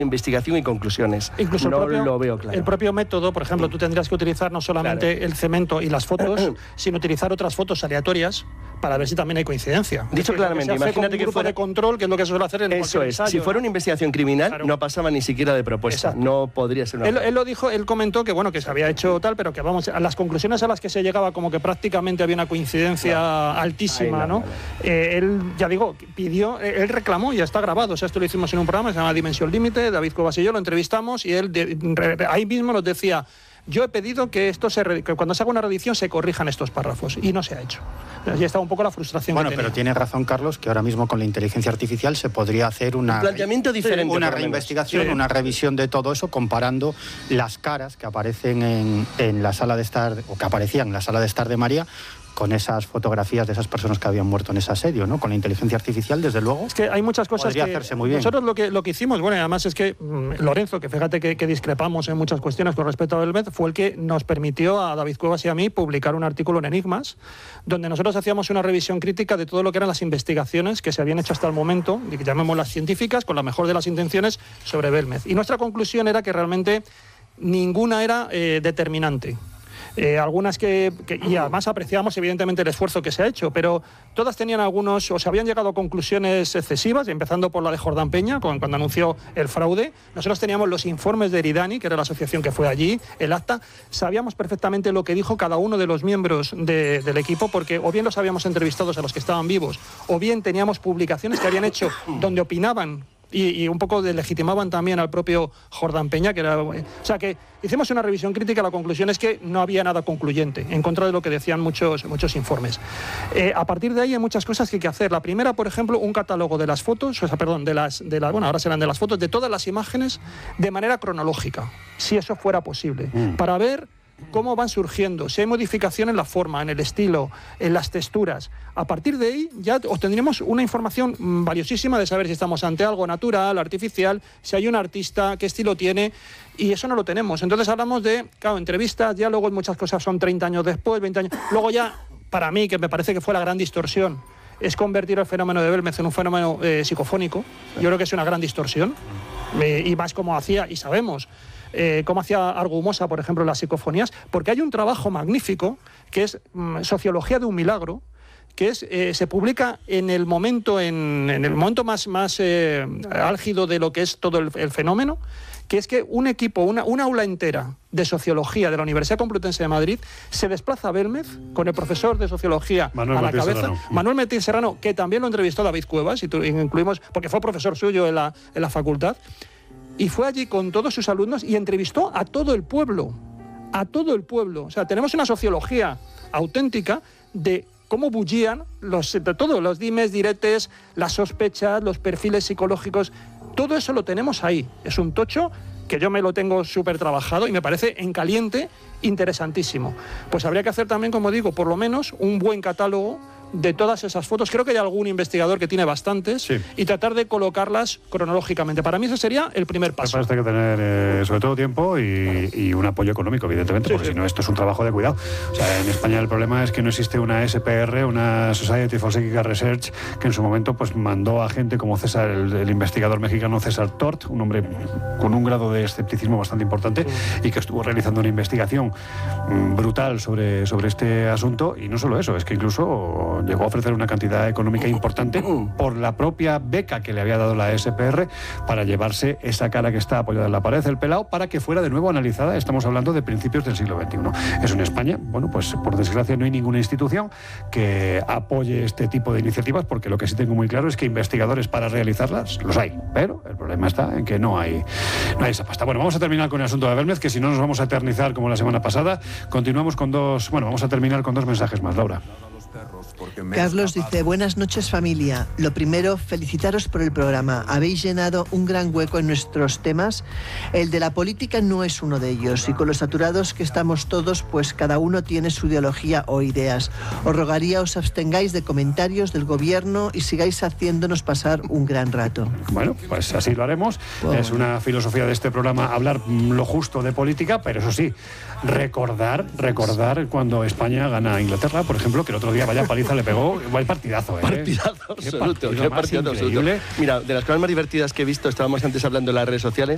investigación y conclusiones. Incluso no lo veo claro. El propio método, por ejemplo, tú tendrías que utilizar no solamente el cemento y las fotos, sino utilizar otras fotos aleatorias para ver si también hay coincidencia. Dicho claramente, imagínate que fuera de control, que es lo que se suele hacer en eso es. ensayo, si fuera una investigación criminal, claro, no pasaba ni siquiera de propuesta. Exacto. No podría ser una... Él lo dijo, él comentó que bueno, que se había hecho tal, pero que vamos, a las conclusiones a las que se llegaba, como que prácticamente había una coincidencia altísima, ¿no? Él, ya digo, pidió, él reclamó, y ya está grabado, o sea, esto lo hicimos en un programa que se llama Dimensión Límite, David Cuevas y yo lo entrevistamos, y él ahí mismo nos decía: yo he pedido que que cuando se haga una reedición se corrijan estos párrafos, y no se ha hecho. Y está un poco la frustración. Bueno, pero tiene razón Carlos, que ahora mismo con la inteligencia artificial se podría hacer un planteamiento diferente, una reinvestigación, una revisión de todo eso, comparando las caras que aparecen en la sala de estar, o que aparecían en la sala de estar de María, con esas fotografías de esas personas que habían muerto en ese asedio, ¿no? Con la inteligencia artificial, desde luego, es que hay muchas cosas podría que hacerse muy bien. Nosotros lo que hicimos, bueno, y además es que Lorenzo, que fíjate que discrepamos en muchas cuestiones con respecto a Belmez, fue el que nos permitió a David Cuevas y a mí publicar un artículo en Enigmas, donde nosotros hacíamos una revisión crítica de todo lo que eran las investigaciones que se habían hecho hasta el momento, llamémoslas científicas, con la mejor de las intenciones, sobre Belmez. Y nuestra conclusión era que realmente ninguna era determinante. Algunas y además apreciamos evidentemente el esfuerzo que se ha hecho, pero todas tenían algunos, o se habían llegado a conclusiones excesivas, empezando por la de Jordán Peña, cuando anunció el fraude. Nosotros teníamos los informes de Eridani, que era la asociación que fue allí, el acta, sabíamos perfectamente lo que dijo cada uno de los miembros del equipo, porque o bien los habíamos entrevistado a los que estaban vivos, o bien teníamos publicaciones que habían hecho donde opinaban y un poco legitimaban también al propio Jordán Peña, que era... O sea que hicimos una revisión crítica, la conclusión es que no había nada concluyente, en contra de lo que decían muchos informes. A partir de ahí hay muchas cosas que hay que hacer. La primera, por ejemplo, un catálogo de las fotos, bueno, ahora serán de las fotos, de todas las imágenes, de manera cronológica, si eso fuera posible, para ver cómo van surgiendo, si hay modificación en la forma, en el estilo, en las texturas. A partir de ahí ya obtendremos una información valiosísima de saber si estamos ante algo natural, artificial, si hay un artista, qué estilo tiene, y eso no lo tenemos. Entonces hablamos de, claro, entrevistas, ya luego muchas cosas son 30 años después, 20 años. Luego ya, para mí, que me parece que fue la gran distorsión, es convertir el fenómeno de Belmez en un fenómeno psicofónico. Yo creo que es una gran distorsión, y más como hacía, y sabemos cómo hacía Argumosa, por ejemplo, las psicofonías, porque hay un trabajo magnífico que es Sociología de un milagro, que se publica en el momento más álgido de lo que es todo el fenómeno, que es que un equipo, una aula entera de sociología de la Universidad Complutense de Madrid se desplaza a Belmez con el profesor de sociología a la cabeza, Manuel Martín Serrano, que también lo entrevistó David Cuevas, y incluimos, porque fue profesor suyo en la facultad, y fue allí con todos sus alumnos y entrevistó a todo el pueblo, O sea, tenemos una sociología auténtica de cómo bullían todos los dimes, diretes, las sospechas, los perfiles psicológicos. Todo eso lo tenemos ahí. Es un tocho que yo me lo tengo súper trabajado y me parece en caliente interesantísimo. Pues habría que hacer también, como digo, por lo menos un buen catálogo de todas esas fotos. Creo que hay algún investigador que tiene bastantes, sí, y tratar de colocarlas cronológicamente. Para mí ese sería el primer paso. Para esto hay que tener sobre todo tiempo y un apoyo económico, evidentemente, sí, porque si no esto es un trabajo de cuidado. O sea, en España el problema es que no existe una SPR, una Society for Psychical Research, que en su momento pues mandó a gente como César, el investigador mexicano César Tort, un hombre con un grado de escepticismo bastante importante, y que estuvo realizando una investigación brutal sobre este asunto. Y no solo eso, es que incluso llegó a ofrecer una cantidad económica importante por la propia beca que le había dado la SPR para llevarse esa cara que está apoyada en la pared, el pelao, para que fuera de nuevo analizada. Estamos hablando de principios del siglo XXI. Eso en España, bueno, pues por desgracia no hay ninguna institución que apoye este tipo de iniciativas, porque lo que sí tengo muy claro es que investigadores para realizarlas los hay, pero el problema está en que no hay esa pasta. Bueno, vamos a terminar con el asunto de Belmez, que si no nos vamos a eternizar como la semana pasada. Continuamos con vamos a terminar con dos mensajes más, Laura. Carlos dice: buenas noches, familia. Lo primero, felicitaros por el programa. Habéis llenado un gran hueco en nuestros temas. El de la política no es uno de ellos, y con lo saturados que estamos todos, pues cada uno tiene su ideología o ideas. Os rogaría os abstengáis de comentarios del gobierno y sigáis haciéndonos pasar un gran rato. Bueno, pues así lo haremos. Es una filosofía de este programa hablar lo justo de política, pero eso sí, recordar cuando España gana a Inglaterra, por ejemplo, que el otro día vaya paliza le pegó. Igual partidazo, ¿eh? Partidazo absoluto. Mira, de las cosas más divertidas que he visto, estábamos antes hablando en las redes sociales,